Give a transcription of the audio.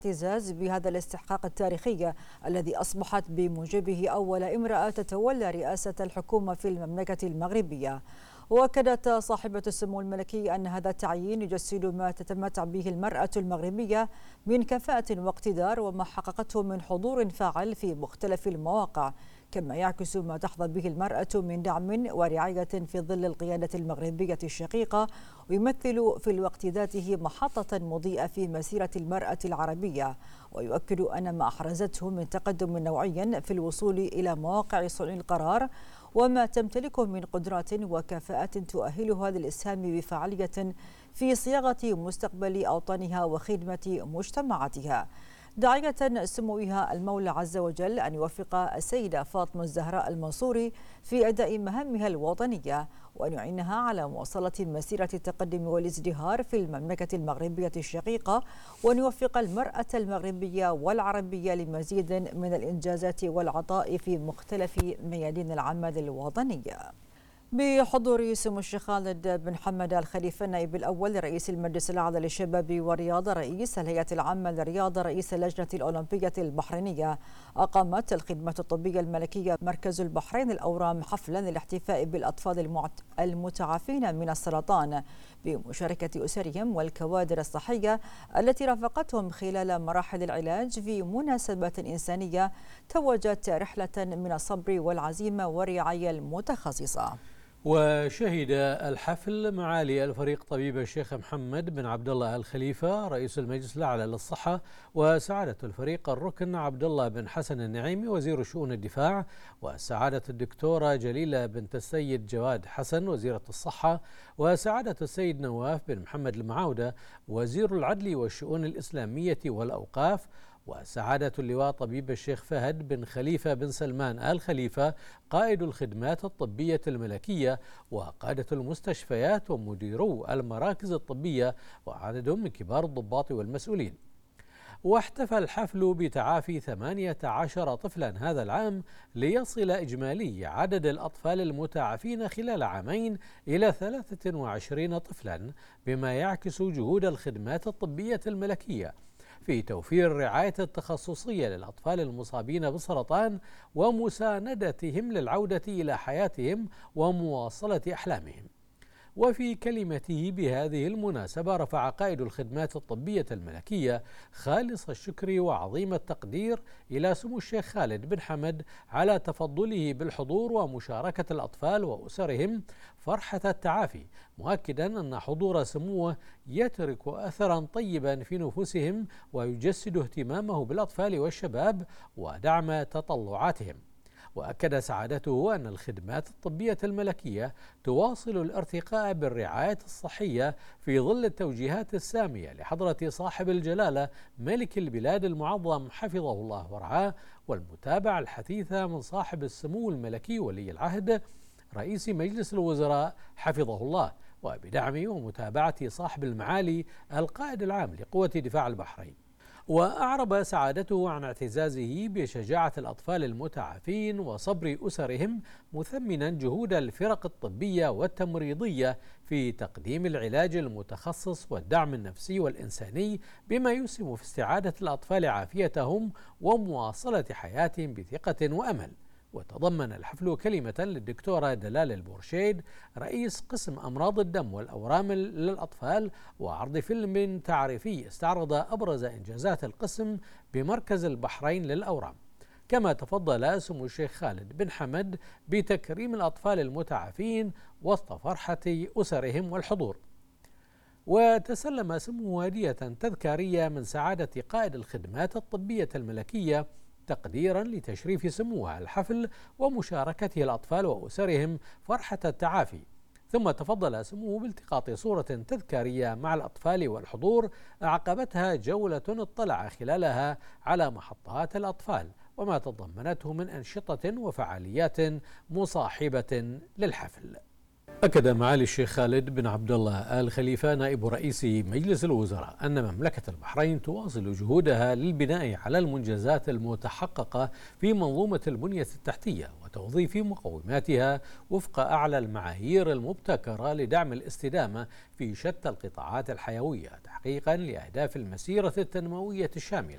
اعتزاز بهذا الاستحقاق التاريخي الذي أصبحت بموجبه أول امرأة تتولى رئاسة الحكومة في المملكة المغربية. وأكدت صاحبة السمو الملكي أن هذا التعيين يجسد ما تتمتع به المرأة المغربية من كفاءة واقتدار وما حققته من حضور فاعل في مختلف المواقع، كما يعكس ما تحظى به المرأة من دعم ورعاية في ظل القيادة المغربية الشقيقة، ويمثل في الوقت ذاته محطة مضيئة في مسيرة المرأة العربية، ويؤكد أن ما أحرزته من تقدم نوعي في الوصول إلى مواقع صنع القرار وما تمتلكه من قدرات وكفاءة تؤهلها للإسهام بفعالية في صياغة مستقبل أوطانها وخدمة مجتمعاتها، داعية سموها المولى عز وجل أن يوفق السيدة فاطمة الزهراء المنصوري في أداء مهامها الوطنية، وأن يعينها على مواصلة مسيرة التقدم والازدهار في المملكة المغربية الشقيقة، وأن يوفق المرأة المغربية والعربية لمزيد من الإنجازات والعطاء في مختلف ميادين العمل الوطني. بحضور سمو الشيخ خالد بن حمد الخليفة النائب الأول لرئيس المجلس الأعلى للشباب والرياضة، رئيس الهيئة العامة للرياضة، رئيس اللجنة الأولمبية البحرينية، أقامت الخدمة الطبية الملكية مركز البحرين الأورام حفلا للاحتفاء بالأطفال المتعافين من السرطان بمشاركة أسرهم والكوادر الصحية التي رافقتهم خلال مراحل العلاج في مناسبات إنسانية توجت رحلة من الصبر والعزيمة والرعاية المتخصصة. وشهد الحفل معالي الفريق طبيب الشيخ محمد بن عبد الله الخليفة رئيس المجلس الأعلى للصحة، وسعادة الفريق الركن عبد الله بن حسن النعيمي وزير شؤون الدفاع، وسعادة الدكتورة جليلة بنت السيد جواد حسن وزيرة الصحة، وسعادة السيد نواف بن محمد المعاودة وزير العدل والشؤون الإسلامية والأوقاف، وسعادة اللواء طبيب الشيخ فهد بن خليفة بن سلمان آل خليفة قائد الخدمات الطبية الملكية، وقادة المستشفيات ومديرو المراكز الطبية، وعدد من كبار الضباط والمسؤولين. واحتفل الحفل بتعافي 18 طفلا هذا العام، ليصل إجمالي عدد الأطفال المتعافين خلال عامين إلى 23 طفلا، بما يعكس جهود الخدمات الطبية الملكية في توفير الرعاية التخصصية للأطفال المصابين بالسرطان ومساندتهم للعودة إلى حياتهم ومواصلة أحلامهم. وفي كلمته بهذه المناسبة رفع قائد الخدمات الطبية الملكية خالص الشكر وعظيم التقدير إلى سمو الشيخ خالد بن حمد على تفضله بالحضور ومشاركة الأطفال وأسرهم فرحة التعافي، مؤكدا أن حضور سموه يترك أثرا طيبا في نفوسهم ويجسد اهتمامه بالأطفال والشباب ودعم تطلعاتهم. وأكد سعادته أن الخدمات الطبية الملكية تواصل الارتقاء بالرعاية الصحية في ظل التوجيهات السامية لحضرة صاحب الجلالة ملك البلاد المعظم حفظه الله ورعاه، والمتابعة الحثيثة من صاحب السمو الملكي ولي العهد رئيس مجلس الوزراء حفظه الله، وبدعم ومتابعة صاحب المعالي القائد العام لقوة دفاع البحرين. وأعرب سعادته عن اعتزازه بشجاعة الأطفال المتعافين وصبر أسرهم، مثمنا جهود الفرق الطبية والتمريضية في تقديم العلاج المتخصص والدعم النفسي والإنساني، بما يسهم في استعادة الأطفال عافيتهم ومواصلة حياتهم بثقة وأمل. وتضمن الحفل كلمة للدكتورة دلال البورشيد رئيس قسم أمراض الدم والأورام للأطفال، وعرض فيلم تعريفي استعرض أبرز إنجازات القسم بمركز البحرين للأورام. كما تفضل سمو الشيخ خالد بن حمد بتكريم الأطفال المتعافين وسط فرحة أسرهم والحضور. وتسلم سموه هدية تذكارية من سعادة قائد الخدمات الطبية الملكية تقديرا لتشريف سموها الحفل ومشاركته الأطفال وأسرهم فرحة التعافي. ثم تفضل سموه بالتقاط صورة تذكارية مع الأطفال والحضور أعقبتها جولة اطلع خلالها على محطات الأطفال وما تضمنته من أنشطة وفعاليات مصاحبة للحفل. أكد معالي الشيخ خالد بن عبد الله آل خليفة نائب رئيس مجلس الوزراء أن مملكة البحرين تواصل جهودها للبناء على المنجزات المتحققة في منظومة البنية التحتية وتوظيف مقوماتها وفق أعلى المعايير المبتكرة لدعم الاستدامة في شتى القطاعات الحيوية، تحقيقا لأهداف المسيرة التنموية الشاملة.